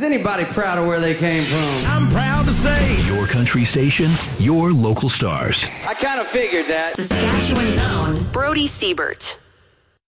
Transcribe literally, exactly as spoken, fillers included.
anybody proud of where they came from? I'm proud to say, your country station, your local stars. I kind of figured that. Saskatchewan's own Brody Siebert.